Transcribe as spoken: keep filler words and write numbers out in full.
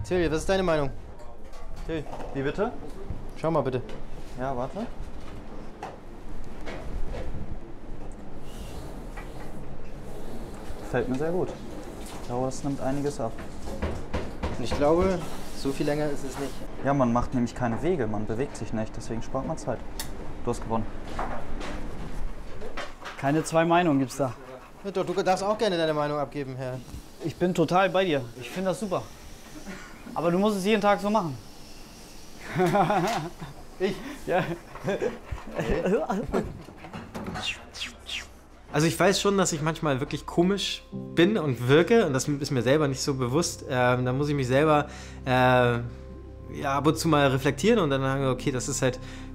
Till, was ist deine Meinung? Till, Wie bitte? schau mal bitte. Ja, warte. Fällt mir sehr gut. Ich glaube, das nimmt einiges ab. Und ich glaube, so viel länger ist es nicht. Ja, man macht nämlich keine Wege, man bewegt sich nicht, deswegen spart man Zeit. Du hast gewonnen. Keine zwei Meinungen gibt's da. Ja, doch, du darfst auch gerne deine Meinung abgeben, Herr. Ich bin total bei dir. Ich finde das super. Aber du musst es jeden Tag so machen. Ich? Ja. Also ich weiß schon, dass ich manchmal wirklich komisch bin und wirke und das ist mir selber nicht so bewusst. Ähm, da muss ich mich selber äh, ja, ab und zu mal reflektieren und dann sagen, okay, das ist halt